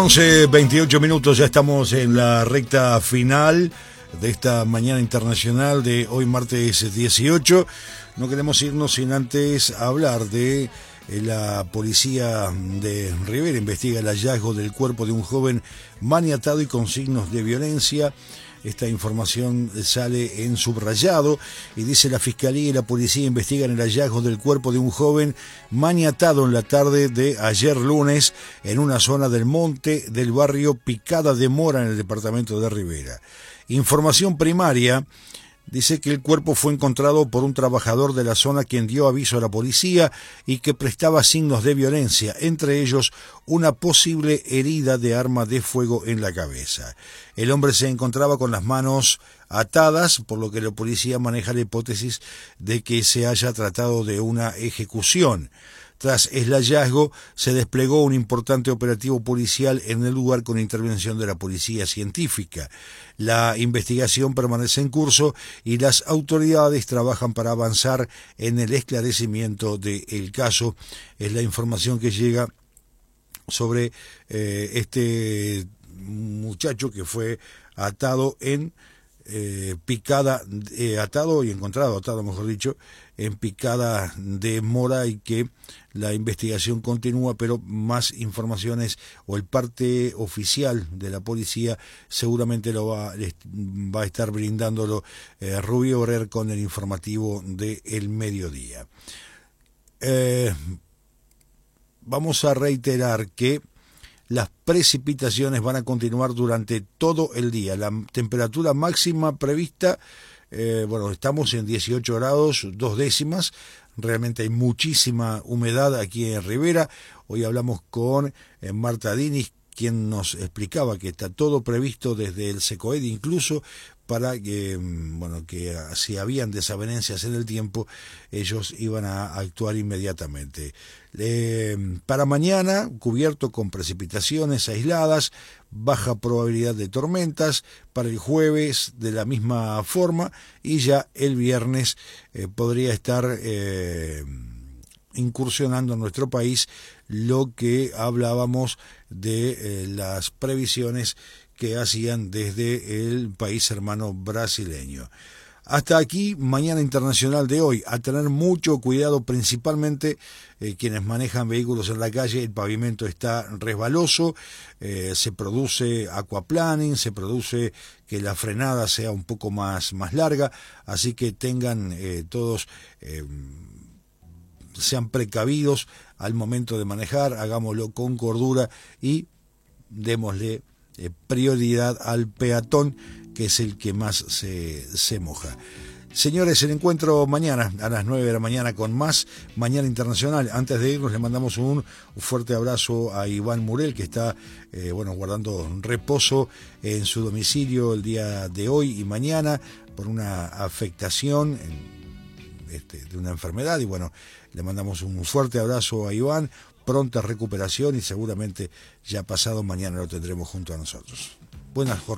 11:28 minutos, ya estamos en la recta final de esta mañana internacional de hoy martes 18. No queremos irnos sin antes hablar de la policía de Rivera. Investiga el hallazgo del cuerpo de un joven maniatado y con signos de violencia. Esta información sale en subrayado y dice: la Fiscalía y la Policía investigan el hallazgo del cuerpo de un joven maniatado en la tarde de ayer lunes en una zona del monte del barrio Picada de Mora en el departamento de Rivera. Información primaria dice que el cuerpo fue encontrado por un trabajador de la zona quien dio aviso a la policía y que prestaba signos de violencia, entre ellos una posible herida de arma de fuego en la cabeza. El hombre se encontraba con las manos atadas, por lo que la policía maneja la hipótesis de que se haya tratado de una ejecución. Tras el hallazgo, se desplegó un importante operativo policial en el lugar con intervención de la policía científica. La investigación permanece en curso y las autoridades trabajan para avanzar en el esclarecimiento del caso. Es la información que llega sobre este muchacho que fue atado en atado y encontrado, mejor dicho, en Picada de Mora, y que la investigación continúa, pero más informaciones o el parte oficial de la policía seguramente lo va a estar brindándolo Rubio Orer con el informativo del mediodía. Vamos a reiterar que las precipitaciones van a continuar durante todo el día. La temperatura máxima prevista, estamos en 18 grados, 2 décimas. Realmente hay muchísima humedad aquí en Rivera. Hoy hablamos con Marta Dinis, quien nos explicaba que está todo previsto desde el SECOED, incluso para que, que si habían desavenencias en el tiempo, ellos iban a actuar inmediatamente. Para mañana, cubierto con precipitaciones aisladas, baja probabilidad de tormentas. Para el jueves, de la misma forma, y ya el viernes podría estar incursionando en nuestro país lo que hablábamos de las previsiones que hacían desde el país hermano brasileño. Hasta aquí, mañana internacional de hoy. A tener mucho cuidado, principalmente quienes manejan vehículos en la calle. El pavimento está resbaloso, se produce aquaplaning, se produce que la frenada sea un poco más larga, así que tengan todos, sean precavidos al momento de manejar, hagámoslo con cordura y démosle prioridad al peatón, que es el que más se moja. Señores, el encuentro mañana a las 9 de la mañana con más Mañana Internacional. Antes de irnos, le mandamos un fuerte abrazo a Iván Murel, que está guardando reposo en su domicilio el día de hoy y mañana por una afectación de una enfermedad, y le mandamos un fuerte abrazo a Iván, pronta recuperación, y seguramente ya pasado mañana lo tendremos junto a nosotros. Buenas jornadas.